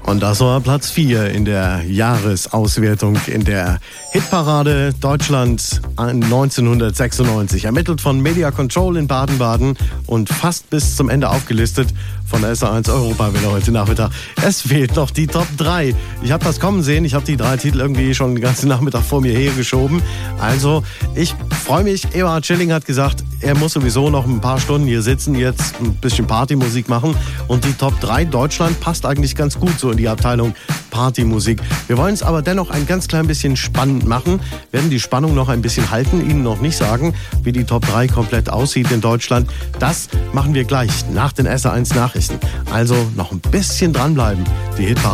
Und das war Platz 4 in der Jahresauswertung in der Hitparade Deutschland 1996. Ermittelt von Media Control in Baden-Baden und fast bis zum Ende aufgelistet von der SA1 Europawelle heute Nachmittag. Es fehlt noch die Top 3. Ich habe das kommen sehen. Ich habe die 3 Titel irgendwie schon den ganzen Nachmittag vor mir hergeschoben. Also, ich freue mich. Eberhard Schilling hat gesagt, er muss sowieso noch ein paar Stunden hier sitzen, jetzt ein bisschen Partymusik machen. Und die Top 3 Deutschland passt eigentlich ganz gut so in die Abteilung Partymusik. Wir wollen es aber dennoch ein ganz klein bisschen spannend machen, werden die Spannung noch ein bisschen halten, Ihnen noch nicht sagen, wie die Top 3 komplett aussieht in Deutschland. Das machen wir gleich nach den SA1 Nachrichten. Also noch ein bisschen dranbleiben. Die Hitparade